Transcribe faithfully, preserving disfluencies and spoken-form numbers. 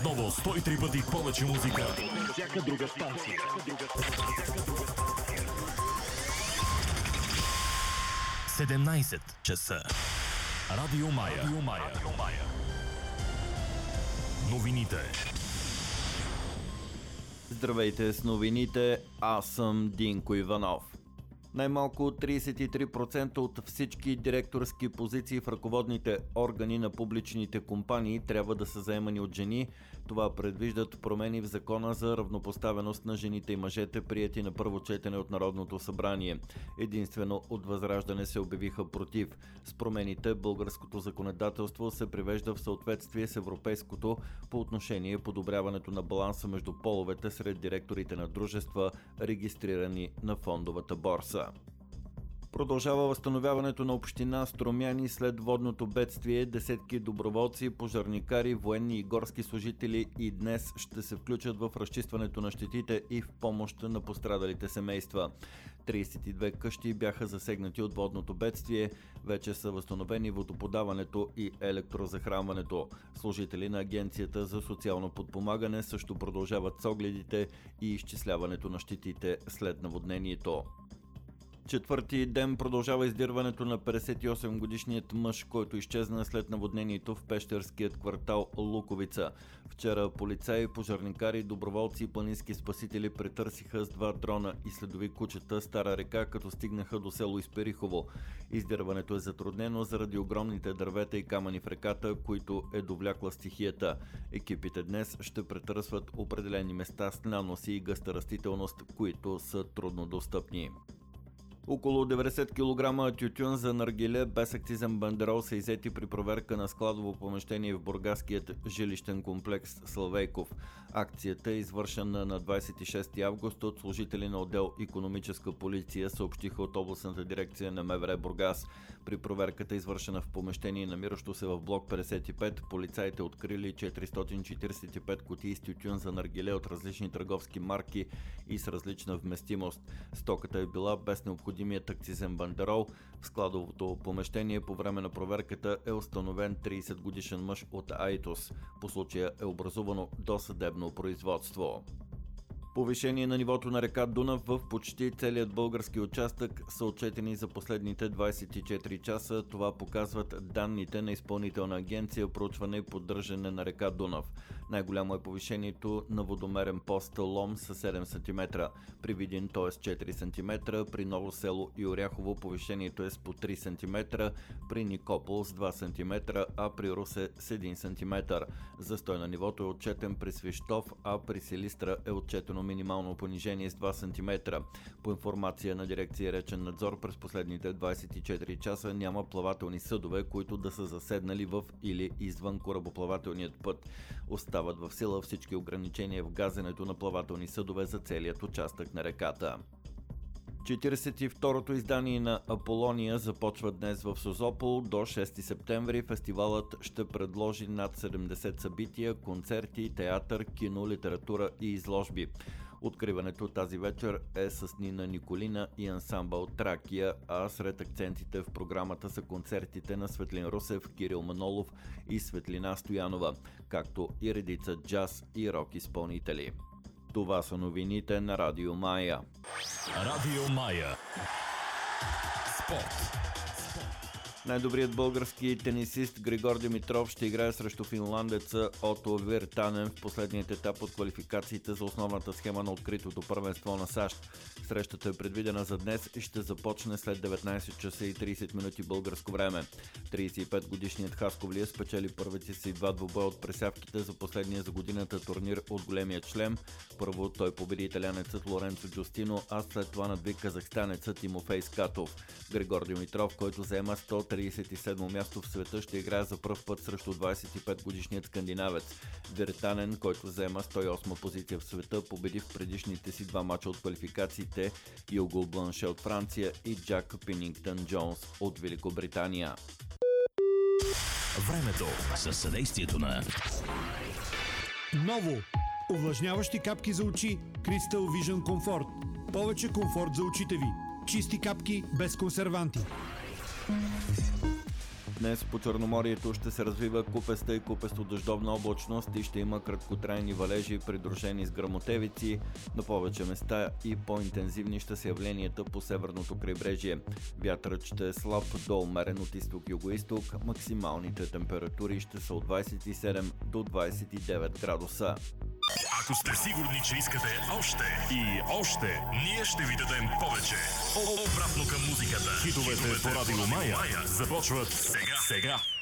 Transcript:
Отново сто и три пъти повече музика. Всяка друга станция. седемнайсет часа. Радио Мая. Радио Мая. Радио Мая. Новините. Здравейте с новините, аз съм Динко Иванов. Най-малко трийсет и три процента от всички директорски позиции в ръководните органи на публичните компании трябва да са заемани от жени. Това предвиждат промени в Закона за равнопоставеност на жените и мъжете, приети на първо четене от Народното събрание. Единствено от Възраждане се обявиха против. С промените българското законодателство се привежда в съответствие с европейското по отношение подобряването на баланса между половете сред директорите на дружества, регистрирани на фондовата борса. Продължава възстановяването на община Струмяни след водното бедствие. Десетки доброволци, пожарникари, военни и горски служители и днес ще се включат в разчистването на щетите и в помощ на пострадалите семейства. трийсет и две къщи бяха засегнати от водното бедствие. Вече са възстановени водоподаването и електрозахранването. Служители на Агенцията за социално подпомагане също продължават с огледите и изчисляването на щетите след наводнението. Четвърти ден продължава издирването на петдесет и осем годишният мъж, който изчезна след наводнението в пещерският квартал Луковица. Вчера полицаи, пожарникари, доброволци и планински спасители претърсиха с два дрона и следови кучета Стара река, като стигнаха до село Исперихово. Издирването е затруднено заради огромните дървета и камъни в реката, които е довлякла стихията. Екипите днес ще претърсват определени места с наноси и гъста растителност, които са трудно достъпни. Около деветдесет килограма тютюн за наргиле без акцизен бандерол са иззети при проверка на складово помещение в бургаският жилищен комплекс Славейков. Акцията е извършена на двайсет и шести август от служители на отдел икономическа полиция, съобщиха от областната дирекция на МВР Бургас. При проверката, извършена в помещение, намиращо се в блок петдесет и пет, полицаите открили четиристотин четирийсет и пет кутии с тютюн за наргиле от различни търговски марки и с различна вместимост. Стоката е била без необходимост Необходимият акцизен бандерол. В складовото помещение по време на проверката е установен трийсет годишен мъж от Айтос. По случая е образувано досъдебно производство. Повишение на нивото на река Дунав в почти целият български участък са отчетени за последните двайсет и четири часа. Това показват данните на Изпълнителна агенция проучване и поддържане на река Дунав. Най-голямо е повишението на водомерен пост Лом с седем сантиметра. При Видин то е с четири сантиметра, при Ново село и Оряхово повишението е с по три сантиметра, при Никопол с два сантиметра, а при Русе с един сантиметър. Застой на нивото е отчетен при Свищов, а при Силистра е отчетено минимално понижение с два сантиметра. По информация на дирекция Речен надзор, през последните двайсет и четири часа няма плавателни съдове, които да са заседнали в или извън корабоплавателният път. Остават в сила всички ограничения в газенето на плавателни съдове за целият участък на реката. четирийсет и второто издание на Аполония започва днес в Созопол. До шести септември фестивалът ще предложи над седемдесет събития, концерти, театър, кино, литература и изложби. Откриването тази вечер е с Нина Николина и ансамбъл Тракия, а сред акцентите в програмата са концертите на Светлин Русев, Кирил Манолов и Светлина Стоянова, както и редица джаз и рок изпълнители. Това са новините на Радио Мая. Радио Мая. Спорт. Най-добрият български тенисист Григор Димитров ще играе срещу финландеца Ото Виртанен в последният етап от квалификациите за основната схема на откритото първенство на САЩ. Срещата е предвидена за днес и ще започне след деветнайсет часа и трийсет минути българско време. трийсет и пет годишният хасковлиев спечели първите си два двубоя от пресявките за последния за годината турнир от големия члем. Първо той победи италянецът Лоренцо Джустино, а след това надби казахстанецът Тимофей Скатов. Григор Димитров, който заема сто трийсет и седмо място в света, ще играе за пръв път срещу двайсет и пет годишният скандинавец. Виртанен, който заема сто и осма позиция в света, победи в предишните си два мача от квалификациите Юго Бланше от Франция и Джак Пенингтън Джонс от Великобритания. Времето със съдействието на Ново! Увлажняващи капки за очи Crystal Vision Comfort. Повече комфорт за очите ви. Чисти капки без консерванти. Днес по Черноморието ще се развива купеста и купесто-дъждовна облачност и ще има краткотрайни валежи, придружени с гръмотевици. На повече места и по-интензивни ще са явленията по северното крайбрежие. Вятърът ще е слаб до умерен от изток-югоизток. Максималните температури ще са от двадесет и седем до двадесет и девет градуса. Ако сте сигурни, че искате още и още, ние ще ви дадем повече. Обратно към музиката. Хитовете по Радио Мая започват сега. сега.